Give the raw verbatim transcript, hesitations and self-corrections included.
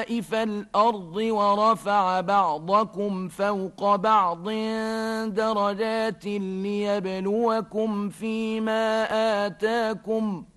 خسائف الأرض ورفع بعضكم فوق بعض درجات ليبلوكم فيما آتاكم